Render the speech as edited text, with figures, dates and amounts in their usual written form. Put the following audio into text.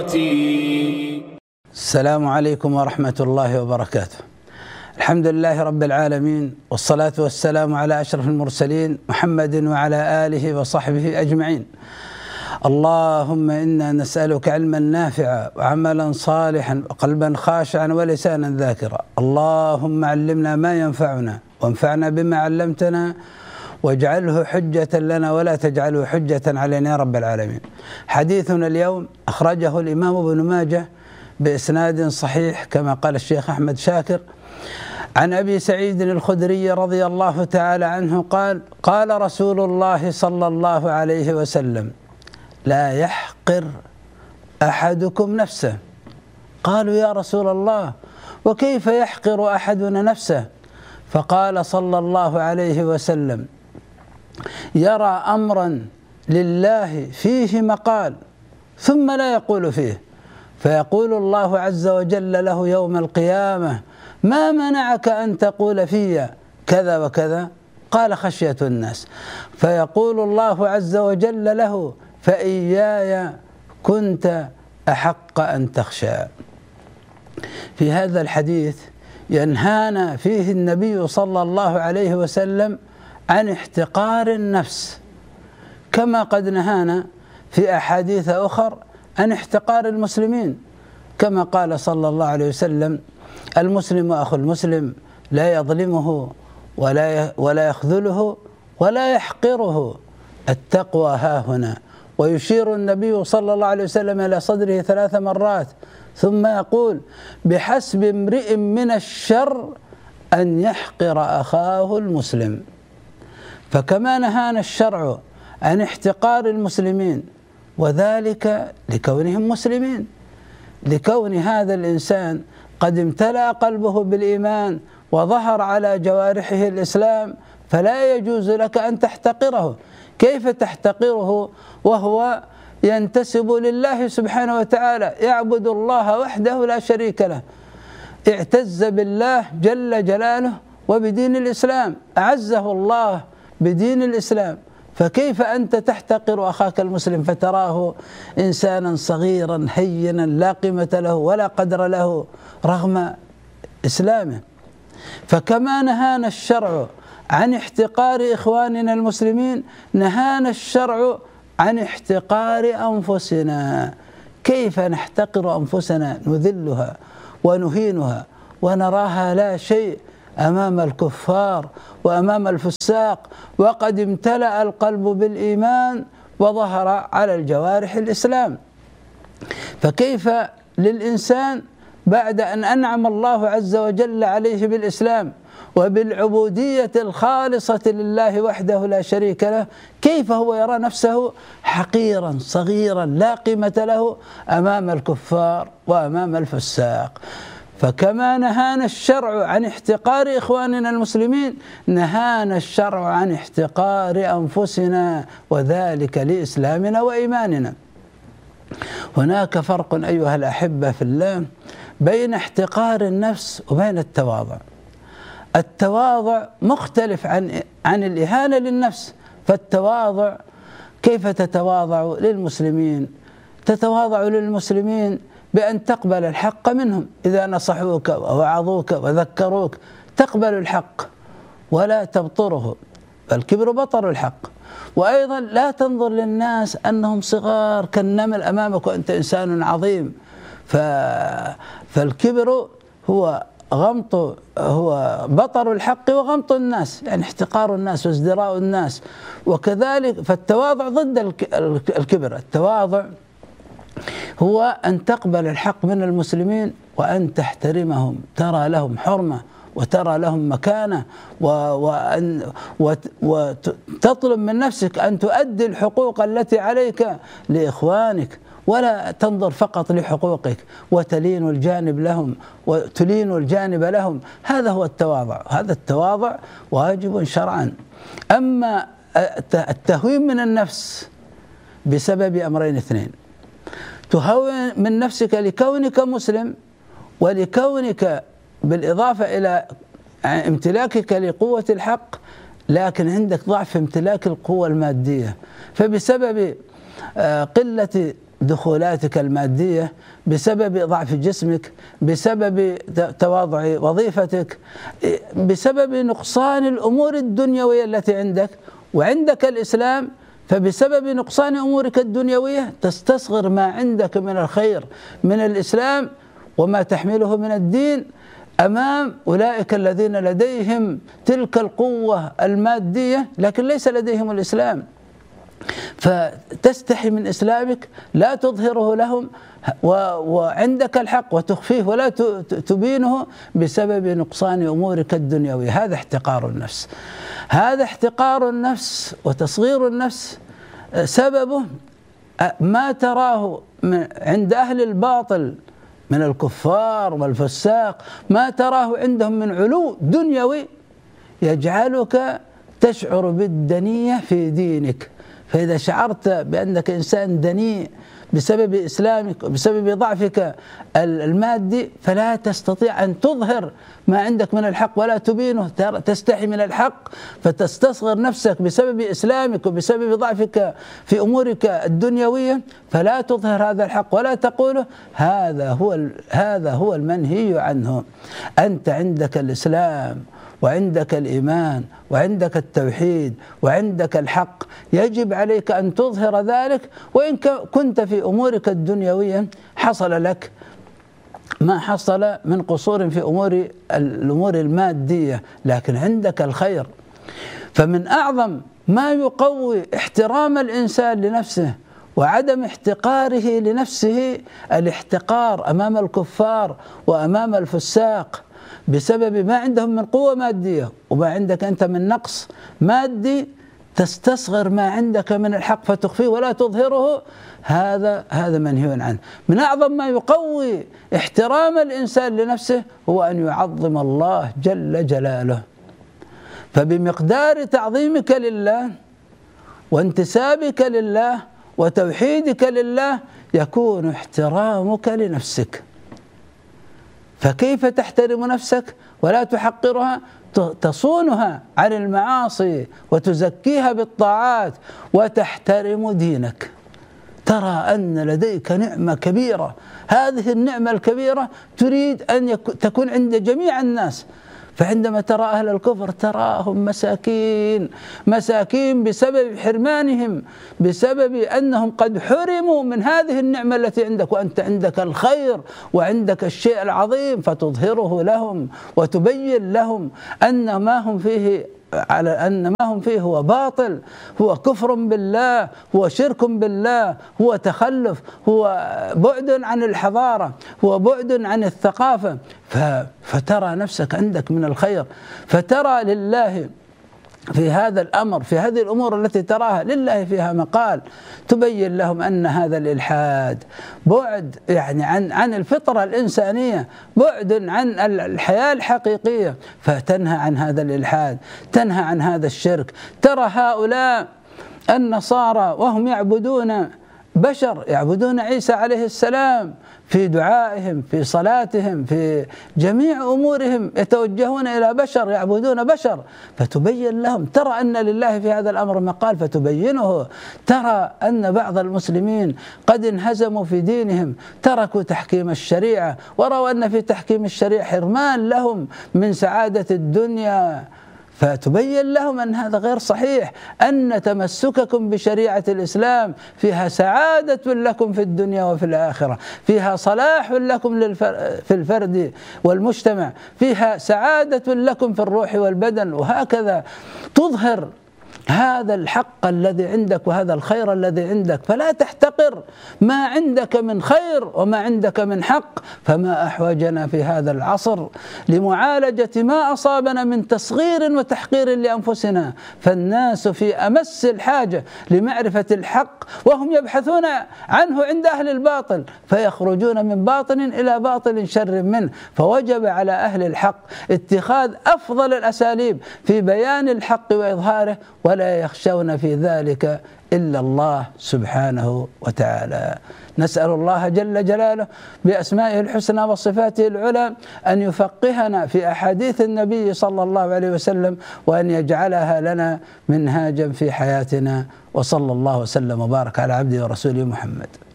السلام عليكم ورحمة الله وبركاته. الحمد لله رب العالمين، والصلاة والسلام على أشرف المرسلين محمد وعلى آله وصحبه أجمعين. اللهم إنا نسألك علما نافعا وعملا صالحا وقلبا خاشعا ولسانا ذاكرا. اللهم علمنا ما ينفعنا وانفعنا بما علمتنا واجعله حجة لنا ولا تجعله حجة علينا يا رب العالمين. حديثنا اليوم أخرجه الإمام ابن ماجه بإسناد صحيح كما قال الشيخ أحمد شاكر عن أبي سعيد الخدري رضي الله تعالى عنه قال: قال رسول الله صلى الله عليه وسلم: لا يحقر أحدكم نفسه. قالوا: يا رسول الله، وكيف يحقر أحدنا نفسه؟ فقال صلى الله عليه وسلم: يرى أمرا لله فيه مقال ثم لا يقول فيه، فيقول الله عز وجل له يوم القيامة: ما منعك أن تقول في كذا وكذا؟ قال: خشية الناس. فيقول الله عز وجل له: فإياي كنت أحق أن تخشى. في هذا الحديث ينهانا فيه النبي صلى الله عليه وسلم عن احتقار النفس، كما قد نهانا في أحاديث أخر عن احتقار المسلمين، كما قال صلى الله عليه وسلم: المسلم أخو المسلم لا يظلمه ولا يخذله ولا يحقره، التقوى هاهنا. ويشير النبي صلى الله عليه وسلم إلى صدره 3 مرات ثم يقول: بحسب امرئ من الشر أن يحقر أخاه المسلم. فكما نهانا الشرع عن احتقار المسلمين، وذلك لكونهم مسلمين، لكون هذا الإنسان قد امتلأ قلبه بالإيمان وظهر على جوارحه الإسلام، فلا يجوز لك أن تحتقره. كيف تحتقره وهو ينتسب لله سبحانه وتعالى، يعبد الله وحده لا شريك له، اعتز بالله جل جلاله وبدين الإسلام، أعزه الله بدين الإسلام، فكيف أنت تحتقر أخاك المسلم فتراه إنسانا صغيرا هينا لا قيمة له ولا قدر له رغم إسلامه؟ فكما نهانا الشرع عن احتقار إخواننا المسلمين، نهانا الشرع عن احتقار أنفسنا. كيف نحتقر أنفسنا؟ نذلها ونهينها ونراها لا شيء أمام الكفار وأمام الفساق، وقد امتلأ القلب بالإيمان وظهر على الجوارح الإسلام. فكيف للإنسان بعد أن أنعم الله عز وجل عليه بالإسلام وبالعبودية الخالصة لله وحده لا شريك له، كيف هو يرى نفسه حقيرا صغيرا لا قيمة له أمام الكفار وأمام الفساق؟ فكما نهانا الشرع عن احتقار إخواننا المسلمين، نهانا الشرع عن احتقار أنفسنا، وذلك لإسلامنا وإيماننا. هناك فرق أيها الأحبة في الله بين احتقار النفس وبين التواضع. التواضع مختلف عن الإهانة للنفس. فالتواضع كيف تتواضع للمسلمين؟ تتواضع للمسلمين بأن تقبل الحق منهم، إذا نصحوك ووعظوك وذكروك تقبل الحق ولا تبطره، فالكبر بطر الحق. وأيضا لا تنظر للناس أنهم صغار كالنمل أمامك وأنت إنسان عظيم. فالكبر هو بطر الحق وغمط الناس، يعني احتقار الناس وازدراء الناس. وكذلك فالتواضع ضد الكبر. التواضع هو أن تقبل الحق من المسلمين وأن تحترمهم، ترى لهم حرمة وترى لهم مكانة، وتطلب من نفسك أن تؤدي الحقوق التي عليك لإخوانك، ولا تنظر فقط لحقوقك وتلين الجانب لهم وتلين الجانب لهم. هذا هو التواضع، هذا التواضع واجب شرعا. أما التهوين من النفس بسبب أمرين اثنين: تهون من نفسك لكونك مسلم، ولكونك بالإضافة إلى امتلاكك لقوة الحق لكن عندك ضعف في امتلاك القوة المادية، فبسبب قلة دخولاتك المادية، بسبب ضعف جسمك، بسبب تواضع وظيفتك، بسبب نقصان الأمور الدنيوية التي عندك، وعندك الإسلام، فبسبب نقصان أمورك الدنيوية تستصغر ما عندك من الخير من الإسلام وما تحمله من الدين أمام أولئك الذين لديهم تلك القوة المادية لكن ليس لديهم الإسلام. فتستحي من إسلامك، لا تظهره لهم، وعندك الحق وتخفيه ولا تبينه بسبب نقصان أمورك الدنيوية. هذا احتقار النفس، هذا احتقار النفس وتصغير النفس. سببه ما تراه عند أهل الباطل من الكفار والفساق، ما تراه عندهم من علو دنيوي يجعلك تشعر بالدنية في دينك. فإذا شعرت بأنك إنسان دنيء بسبب إسلامك وبسبب ضعفك المادي، فلا تستطيع أن تظهر ما عندك من الحق ولا تبينه، تستحي من الحق فتستصغر نفسك بسبب إسلامك وبسبب ضعفك في أمورك الدنيوية، فلا تظهر هذا الحق ولا تقوله. هذا هو المنهي عنه. أنت عندك الإسلام وعندك الإيمان وعندك التوحيد وعندك الحق، يجب عليك أن تظهر ذلك. وإن كنت في أمورك الدنيوية حصل لك ما حصل من قصور في الأمور المادية، لكن عندك الخير. فمن أعظم ما يقوي احترام الإنسان لنفسه وعدم احتقاره لنفسه الاحتقار أمام الكفار وأمام الفساق، بسبب ما عندهم من قوة مادية وما عندك أنت من نقص مادي، تستصغر ما عندك من الحق فتخفيه ولا تظهره. هذا منهي عنه. من أعظم ما يقوي احترام الإنسان لنفسه هو أن يعظم الله جل جلاله. فبمقدار تعظيمك لله وانتسابك لله وتوحيدك لله يكون احترامك لنفسك. فكيف تحترم نفسك ولا تحقرها؟ تصونها عن المعاصي وتزكيها بالطاعات وتحترم دينك. ترى أن لديك نعمة كبيرة، هذه النعمة الكبيرة تريد أن تكون عند جميع الناس. فعندما ترى أهل الكفر تراهم مساكين بسبب حرمانهم، بسبب أنهم قد حرموا من هذه النعمة التي عندك، وأنت عندك الخير وعندك الشيء العظيم، فتظهره لهم وتبين لهم أن ما هم فيه هو باطل، هو كفر بالله، هو شرك بالله، هو تخلف، هو بعد عن الحضارة، هو بعد عن الثقافة. فترى نفسك عندك من الخير، فترى لله في هذا الأمر، في هذه الأمور التي تراها لله فيها مقال، تبين لهم أن هذا الإلحاد بعد يعني عن الفطرة الإنسانية، بعد عن الحياة الحقيقية، فتنهى عن هذا الإلحاد، تنهى عن هذا الشرك. ترى هؤلاء النصارى وهم يعبدون بشر، يعبدون عيسى عليه السلام في دعائهم، في صلاتهم، في جميع أمورهم يتوجهون إلى بشر، يعبدون بشر. فتبين لهم، ترى أن لله في هذا الأمر مقال فتبينه. ترى أن بعض المسلمين قد انهزموا في دينهم، تركوا تحكيم الشريعة ورأوا أن في تحكيم الشريعة حرمان لهم من سعادة الدنيا، فتبين لهم أن هذا غير صحيح، أن تمسككم بشريعة الإسلام فيها سعادة لكم في الدنيا وفي الآخرة، فيها صلاح لكم في الفرد والمجتمع، فيها سعادة لكم في الروح والبدن. وهكذا تظهر هذا الحق الذي عندك وهذا الخير الذي عندك، فلا تحتقر ما عندك من خير وما عندك من حق. فما أحوجنا في هذا العصر لمعالجة ما أصابنا من تصغير وتحقير لأنفسنا، فالناس في أمس الحاجة لمعرفة الحق وهم يبحثون عنه عند أهل الباطل، فيخرجون من باطن إلى باطل شر منه. فوجب على أهل الحق اتخاذ أفضل الأساليب في بيان الحق وإظهاره، ولا يخشون في ذلك إلا الله سبحانه وتعالى. نسأل الله جل جلاله بأسمائه الحسنى وصفاته العلى أن يفقهنا في أحاديث النبي صلى الله عليه وسلم، وأن يجعلها لنا منهاجا في حياتنا. وصلى الله وسلم وبارك على عبده ورسوله محمد.